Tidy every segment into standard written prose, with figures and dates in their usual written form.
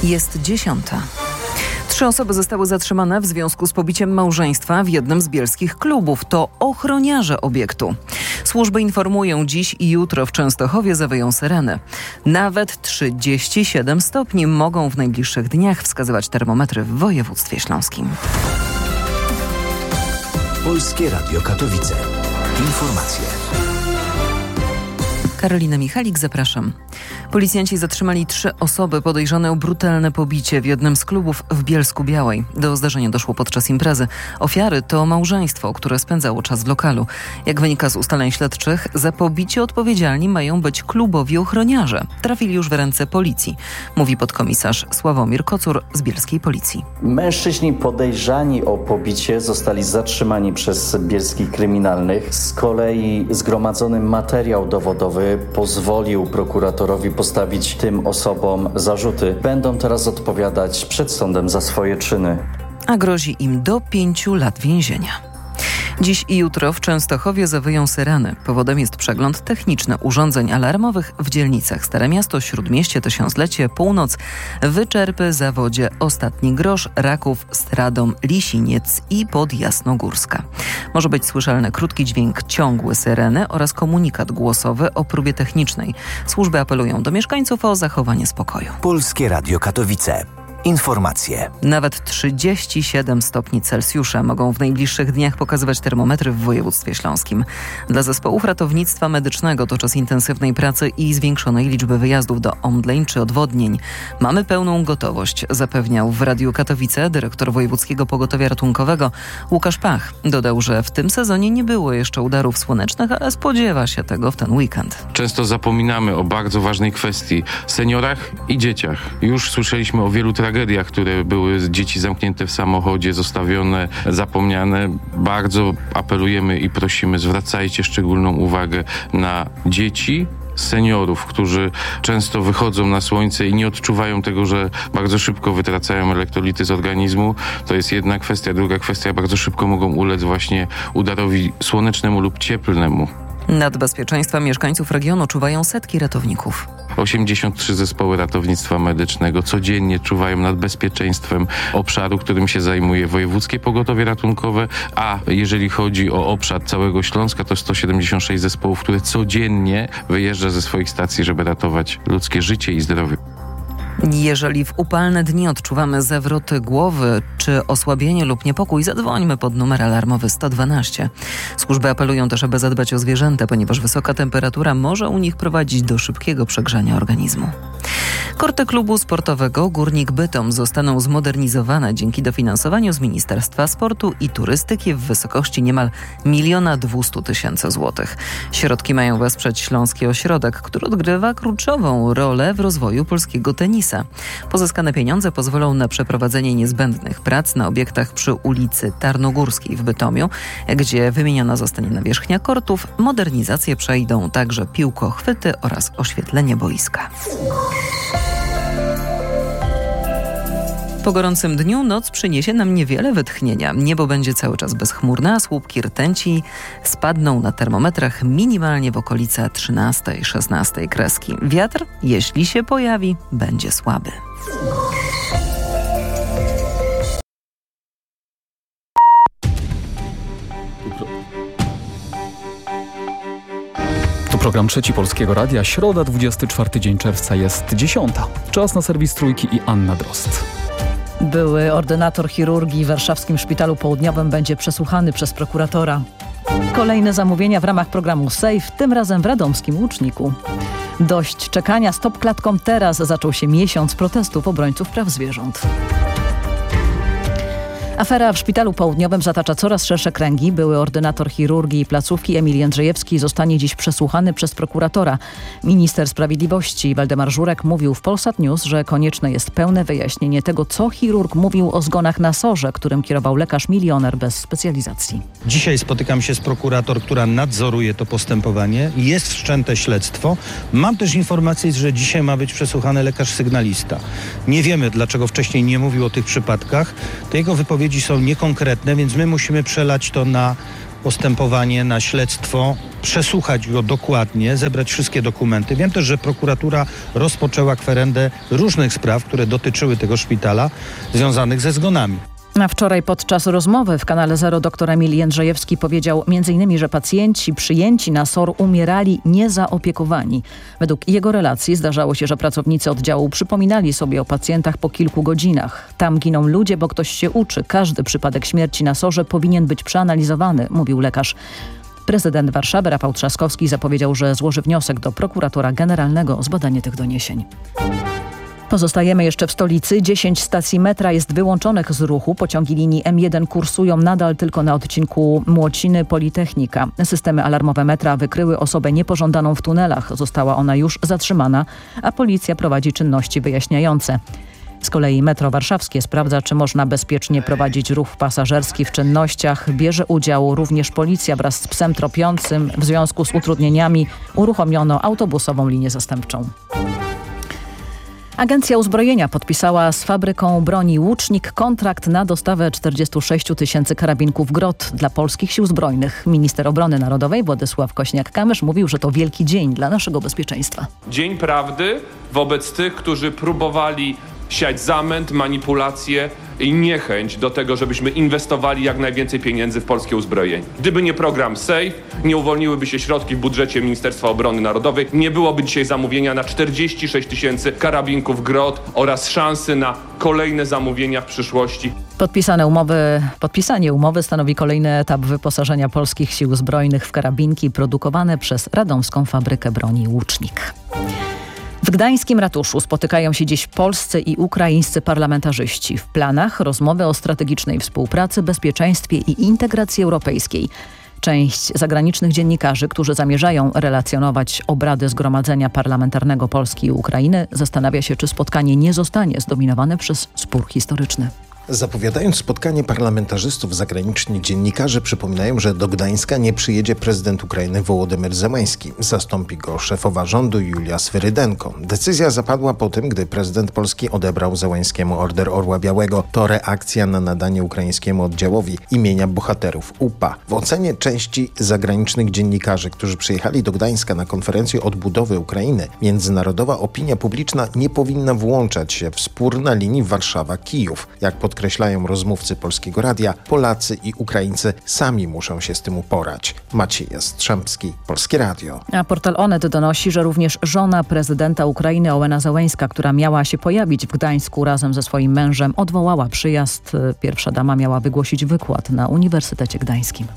Jest 10:00. 3 osoby zostały zatrzymane w związku z pobiciem małżeństwa w jednym z bielskich klubów. To ochroniarze obiektu. Służby informują, dziś i jutro w Częstochowie zawyją syreny. Nawet 37 stopni mogą w najbliższych dniach wskazywać termometry w województwie śląskim. Polskie Radio Katowice. Informacje. Karolina Michalik, zapraszam. Policjanci zatrzymali 3 osoby podejrzane o brutalne pobicie w jednym z klubów w Bielsku-Białej. Do zdarzenia doszło podczas imprezy. Ofiary to małżeństwo, które spędzało czas w lokalu. Jak wynika z ustaleń śledczych, za pobicie odpowiedzialni mają być klubowi ochroniarze. Trafili już w ręce policji, mówi podkomisarz Sławomir Kocur z bielskiej policji. Mężczyźni podejrzani o pobicie zostali zatrzymani przez bielskich kryminalnych. Z kolei zgromadzony materiał dowodowy pozwolił prokuratorowi postawić tym osobom zarzuty. Będą teraz odpowiadać przed sądem za swoje czyny. A grozi im do 5 lat więzienia. Dziś i jutro w Częstochowie zawyją syreny. Powodem jest przegląd techniczny urządzeń alarmowych w dzielnicach Stare Miasto, Śródmieście, Tysiąclecie, Północ, Wyczerpy, Zawodzie, Ostatni Grosz, Raków, Stradom, Lisiniec i Podjasnogórska. Może być słyszalny krótki dźwięk ciągły syreny oraz komunikat głosowy o próbie technicznej. Służby apelują do mieszkańców o zachowanie spokoju. Polskie Radio Katowice. Informacje. Nawet 37 stopni Celsjusza mogą w najbliższych dniach pokazywać termometry w województwie śląskim. Dla zespołów ratownictwa medycznego to czas intensywnej pracy i zwiększonej liczby wyjazdów do omdleń czy odwodnień. Mamy pełną gotowość, zapewniał w Radiu Katowice dyrektor Wojewódzkiego Pogotowia Ratunkowego Łukasz Pach. Dodał, że w tym sezonie nie było jeszcze udarów słonecznych, ale spodziewa się tego w ten weekend. Często zapominamy o bardzo ważnej kwestii – seniorach i dzieciach. Już słyszeliśmy o wielu tragediach, które były dzieci zamknięte w samochodzie, zostawione, zapomniane. Bardzo apelujemy i prosimy, zwracajcie szczególną uwagę na dzieci, seniorów, którzy często wychodzą na słońce i nie odczuwają tego, że bardzo szybko wytracają elektrolity z organizmu. To jest jedna kwestia. Druga kwestia, bardzo szybko mogą ulec właśnie udarowi słonecznemu lub cieplnemu. Nad bezpieczeństwem mieszkańców regionu czuwają setki ratowników. 83 zespoły ratownictwa medycznego codziennie czuwają nad bezpieczeństwem obszaru, którym się zajmuje Wojewódzkie Pogotowie Ratunkowe, a jeżeli chodzi o obszar całego Śląska, to 176 zespołów, które codziennie wyjeżdża ze swoich stacji, żeby ratować ludzkie życie i zdrowie. Jeżeli w upalne dni odczuwamy zawroty głowy czy osłabienie lub niepokój, zadzwońmy pod numer alarmowy 112. Służby apelują też, aby zadbać o zwierzęta, ponieważ wysoka temperatura może u nich prowadzić do szybkiego przegrzania organizmu. Korty klubu sportowego Górnik Bytom zostaną zmodernizowane dzięki dofinansowaniu z Ministerstwa Sportu i Turystyki w wysokości niemal 1 200 000 złotych. Środki mają wesprzeć Śląski Ośrodek, który odgrywa kluczową rolę w rozwoju polskiego tenisa. Pozyskane pieniądze pozwolą na przeprowadzenie niezbędnych prac na obiektach przy ulicy Tarnogórskiej w Bytomiu, gdzie wymieniona zostanie nawierzchnia kortów. Modernizację przejdą także piłkochwyty oraz oświetlenie boiska. Po gorącym dniu noc przyniesie nam niewiele wytchnienia. Niebo będzie cały czas bezchmurne, a słupki rtęci spadną na termometrach minimalnie w okolice 13-16 kreski. Wiatr, jeśli się pojawi, będzie słaby. To program Trzeci Polskiego Radia. Środa, 24 dzień czerwca, jest 10:00. Czas na serwis Trójki i Anna Drozd. Były ordynator chirurgii w warszawskim Szpitalu Południowym będzie przesłuchany przez prokuratora. Kolejne zamówienia w ramach programu SAFE, tym razem w radomskim Łuczniku. Dość czekania, stop klatką teraz. Zaczął się miesiąc protestów obrońców praw zwierząt. Afera w Szpitalu Południowym zatacza coraz szersze kręgi. Były ordynator chirurgii i placówki Emil Jędrzejewski zostanie dziś przesłuchany przez prokuratora. Minister Sprawiedliwości Waldemar Żurek mówił w Polsat News, że konieczne jest pełne wyjaśnienie tego, co chirurg mówił o zgonach na SOR-ze, którym kierował lekarz milioner bez specjalizacji. Dzisiaj spotykam się z prokurator, która nadzoruje to postępowanie. Jest wszczęte śledztwo. Mam też informację, że dzisiaj ma być przesłuchany lekarz sygnalista. Nie wiemy, dlaczego wcześniej nie mówił o tych przypadkach. Te jego wypowiedzi są niekonkretne, więc my musimy przelać to na postępowanie, na śledztwo, przesłuchać go dokładnie, zebrać wszystkie dokumenty. Wiem też, że prokuratura rozpoczęła kwerendę różnych spraw, które dotyczyły tego szpitala, związanych ze zgonami. A wczoraj podczas rozmowy w kanale Zero dr Emil Jędrzejewski powiedział m.in., że pacjenci przyjęci na SOR umierali niezaopiekowani. Według jego relacji zdarzało się, że pracownicy oddziału przypominali sobie o pacjentach po kilku godzinach. Tam giną ludzie, bo ktoś się uczy. Każdy przypadek śmierci na SOR-ze powinien być przeanalizowany, mówił lekarz. Prezydent Warszawy Rafał Trzaskowski zapowiedział, że złoży wniosek do prokuratora generalnego o zbadanie tych doniesień. Pozostajemy jeszcze w stolicy. 10 stacji metra jest wyłączonych z ruchu. Pociągi linii M1 kursują nadal tylko na odcinku Młociny-Politechnika. Systemy alarmowe metra wykryły osobę niepożądaną w tunelach. Została ona już zatrzymana, a policja prowadzi czynności wyjaśniające. Z kolei metro warszawskie sprawdza, czy można bezpiecznie prowadzić ruch pasażerski. W czynnościach bierze udział również policja wraz z psem tropiącym. W związku z utrudnieniami uruchomiono autobusową linię zastępczą. Agencja Uzbrojenia podpisała z fabryką broni Łucznik kontrakt na dostawę 46 000 karabinków Grot dla polskich sił zbrojnych. Minister Obrony Narodowej Władysław Kośniak-Kamysz mówił, że to wielki dzień dla naszego bezpieczeństwa. Dzień prawdy wobec tych, którzy próbowali siać zamęt, manipulacje i niechęć do tego, żebyśmy inwestowali jak najwięcej pieniędzy w polskie uzbrojenie. Gdyby nie program SAFE, nie uwolniłyby się środki w budżecie Ministerstwa Obrony Narodowej, nie byłoby dzisiaj zamówienia na 46 000 karabinków Grot oraz szansy na kolejne zamówienia w przyszłości. Podpisanie umowy stanowi kolejny etap wyposażenia polskich sił zbrojnych w karabinki produkowane przez radomską fabrykę broni Łucznik. W gdańskim ratuszu spotykają się dziś polscy i ukraińscy parlamentarzyści. W planach rozmowy o strategicznej współpracy, bezpieczeństwie i integracji europejskiej. Część zagranicznych dziennikarzy, którzy zamierzają relacjonować obrady Zgromadzenia Parlamentarnego Polski i Ukrainy, zastanawia się, czy spotkanie nie zostanie zdominowane przez spór historyczny. Zapowiadając spotkanie parlamentarzystów, zagraniczni dziennikarze przypominają, że do Gdańska nie przyjedzie prezydent Ukrainy Wołodymyr Zełański. Zastąpi go szefowa rządu Julia Swyrydenko. Decyzja zapadła po tym, gdy prezydent Polski odebrał Zełańskiemu Order Orła Białego. To reakcja na nadanie ukraińskiemu oddziałowi imienia bohaterów UPA. W ocenie części zagranicznych dziennikarzy, którzy przyjechali do Gdańska na konferencję odbudowy Ukrainy, międzynarodowa opinia publiczna nie powinna włączać się w spór na linii Warszawa-Kijów. Jak podkreślają rozmówcy Polskiego Radia, Polacy i Ukraińcy sami muszą się z tym uporać. Maciej Jastrzębski, Polskie Radio. A portal Onet donosi, że również żona prezydenta Ukrainy Ołena Zełańska, która miała się pojawić w Gdańsku razem ze swoim mężem, odwołała przyjazd. Pierwsza dama miała wygłosić wykład na Uniwersytecie Gdańskim.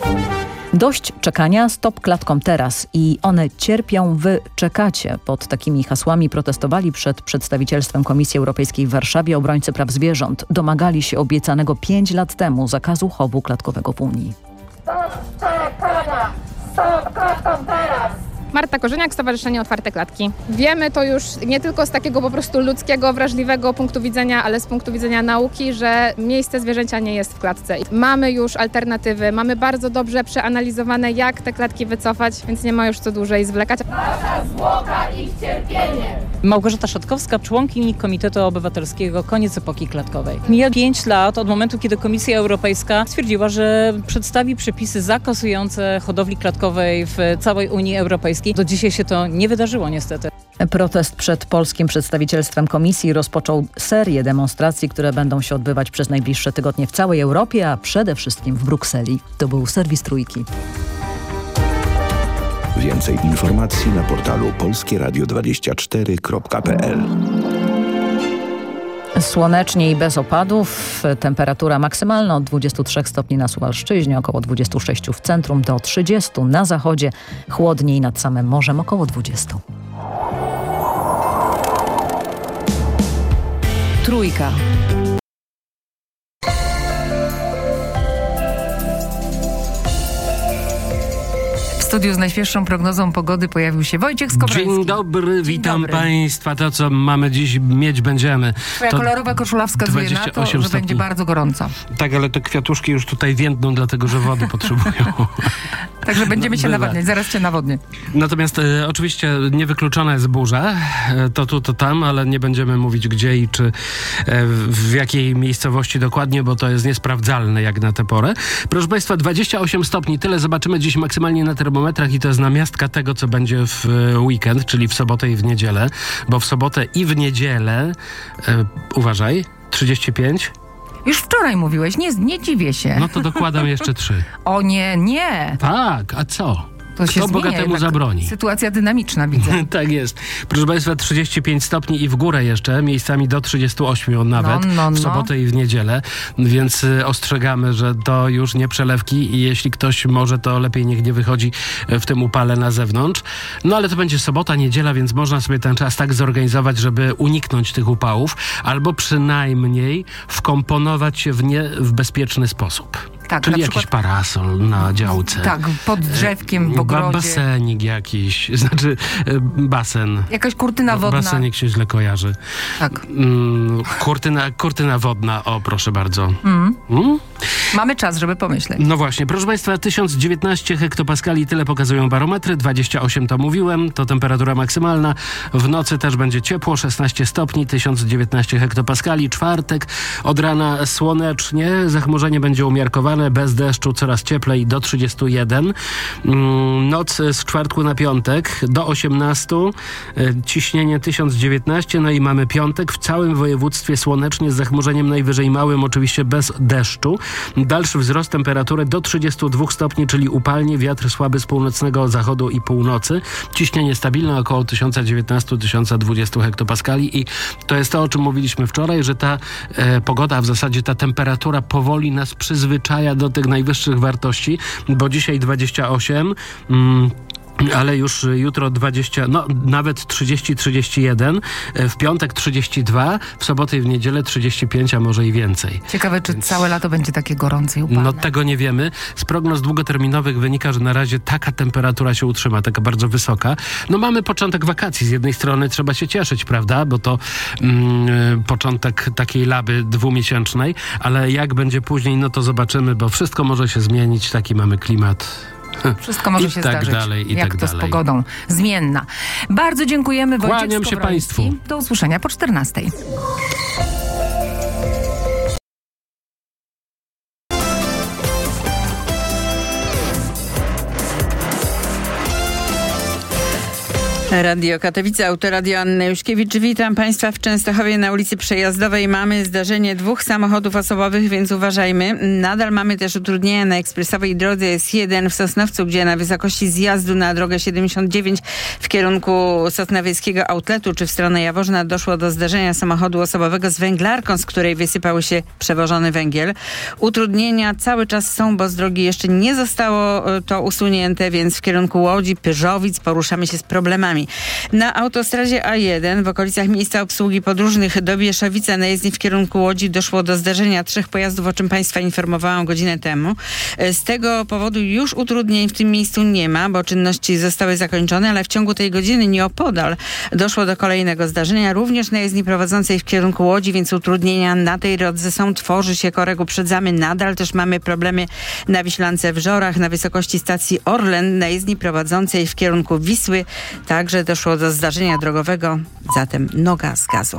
Dość czekania, stop klatkom teraz i one cierpią, wy czekacie. Pod takimi hasłami protestowali przed przedstawicielstwem Komisji Europejskiej w Warszawie obrońcy praw zwierząt. Domagali się obiecanego 5 lat temu zakazu chowu klatkowego w Unii. Stop czekania, stop klatkom teraz! Marta Korzeniak, Stowarzyszenie Otwarte Klatki. Wiemy to już nie tylko z takiego po prostu ludzkiego, wrażliwego punktu widzenia, ale z punktu widzenia nauki, że miejsce zwierzęcia nie jest w klatce. Mamy już alternatywy, mamy bardzo dobrze przeanalizowane, jak te klatki wycofać, więc nie ma już co dłużej zwlekać. Nasza zwłoka ich cierpienie. Małgorzata Szatkowska, członkini Komitetu Obywatelskiego Koniec Epoki Klatkowej. Mija 5 lat od momentu, kiedy Komisja Europejska stwierdziła, że przedstawi przepisy zakazujące hodowli klatkowej w całej Unii Europejskiej. Do dzisiaj się to nie wydarzyło niestety. Protest przed polskim przedstawicielstwem Komisji rozpoczął serię demonstracji, które będą się odbywać przez najbliższe tygodnie w całej Europie, a przede wszystkim w Brukseli. To był serwis Trójki. Więcej informacji na portalu polskieradio24.pl. Słonecznie i bez opadów. Temperatura maksymalna od 23 stopni na Suwalszczyźnie, około 26 w centrum, do 30 na zachodzie. Chłodniej nad samym morzem, około 20. Trójka. studiu z najświeższą prognozą pogody pojawił się Wojciech Skowroński. Dzień dobry, witam Państwa. To, co mamy dziś, mieć będziemy. Twoja kolorowa koszula wskazuje na to, że będzie bardzo gorąco. Tak, ale te kwiatuszki już tutaj więdną, dlatego że wody potrzebują. Także będziemy się nawadniać, zaraz cię nawodnię. Natomiast oczywiście niewykluczona jest burza, to tu, to tam, ale nie będziemy mówić gdzie i czy w jakiej miejscowości dokładnie, bo to jest niesprawdzalne jak na tę porę. Proszę Państwa, 28 stopni, tyle zobaczymy dziś maksymalnie na termometrach i to jest namiastka tego, co będzie w weekend, czyli w sobotę i w niedzielę, bo w sobotę i w niedzielę, uważaj, 35. Już wczoraj mówiłeś, nie dziwię się. No to dokładam jeszcze 3. O nie. Tak, a co? To się Kto zmienia, bogatemu zabroni? Sytuacja dynamiczna, widzę. Tak jest. Proszę Państwa, 35 stopni i w górę jeszcze, miejscami do 38 nawet, w sobotę i w niedzielę, więc ostrzegamy, że to już nie przelewki i jeśli ktoś może, to lepiej niech nie wychodzi w tym upale na zewnątrz. No ale to będzie sobota, niedziela, więc można sobie ten czas tak zorganizować, żeby uniknąć tych upałów, albo przynajmniej wkomponować się w bezpieczny sposób. Tak, czyli na jakiś przykład parasol na działce. Tak, pod drzewkiem, w ogrodzie. Basenik jakiś, znaczy basen. Jakaś kurtyna wodna. Basenik się źle kojarzy. Tak. Kurtyna wodna, o proszę bardzo. Mamy czas, żeby pomyśleć. No właśnie, proszę Państwa, 1019 hektopaskali, tyle pokazują barometry, 28 to mówiłem, to temperatura maksymalna. W nocy też będzie ciepło, 16 stopni, 1019 hektopaskali. Czwartek od rana słonecznie, zachmurzenie będzie umiarkowane, bez deszczu, coraz cieplej, do 31. Noc z czwartku na piątek do 18, ciśnienie 1019, no i mamy piątek, w całym województwie słonecznie z zachmurzeniem najwyżej małym, oczywiście bez deszczu. Dalszy wzrost temperatury do 32 stopni, czyli upalnie, wiatr słaby z północnego zachodu i północy. Ciśnienie stabilne około 1019-1020 hektopaskali i to jest to, o czym mówiliśmy wczoraj, że ta pogoda, a w zasadzie ta temperatura powoli nas przyzwyczaja do tych najwyższych wartości, bo dzisiaj 28, ale już jutro 20, no nawet 30-31, w piątek 32, w sobotę i w niedzielę 35, a może i więcej. Ciekawe, czy całe lato będzie takie gorące i upalne. No tego nie wiemy. Z prognoz długoterminowych wynika, że na razie taka temperatura się utrzyma, taka bardzo wysoka. No mamy początek wakacji. Z jednej strony trzeba się cieszyć, prawda, bo to początek takiej laby dwumiesięcznej, ale jak będzie później, no to zobaczymy, bo wszystko może się zmienić, taki mamy klimat. Wszystko może się zdarzyć. Jak to z pogodą? Zmienna. Bardzo dziękujemy, Wojciech Kłaniam się Państwu. Do usłyszenia po 14. Radio Katowice, Autoradio Anna Juszkiewicz. Witam Państwa w Częstochowie na ulicy Przejazdowej. Mamy zdarzenie 2 samochodów osobowych, więc uważajmy. Nadal mamy też utrudnienia na ekspresowej drodze S1 w Sosnowcu, gdzie na wysokości zjazdu na drogę 79 w kierunku sosnowieckiego outletu czy w stronę Jaworzna doszło do zdarzenia samochodu osobowego z węglarką, z której wysypał się przewożony węgiel. Utrudnienia cały czas są, bo z drogi jeszcze nie zostało to usunięte, więc w kierunku Łodzi, Pyrzowic poruszamy się z problemami. Na autostradzie A1 w okolicach miejsca obsługi podróżnych do Bieszowica na jezdni w kierunku Łodzi doszło do zdarzenia 3 pojazdów, o czym Państwa informowałam godzinę temu. Z tego powodu już utrudnień w tym miejscu nie ma, bo czynności zostały zakończone, ale w ciągu tej godziny nieopodal doszło do kolejnego zdarzenia, również na jezdni prowadzącej w kierunku Łodzi, więc utrudnienia na tej drodze są. Tworzy się korek, uprzedzamy. Nadal też mamy problemy na Wiślance w Żorach, na wysokości stacji Orlen, na jezdni prowadzącej w kierunku Wisły. Także doszło do zdarzenia drogowego, zatem noga z gazu.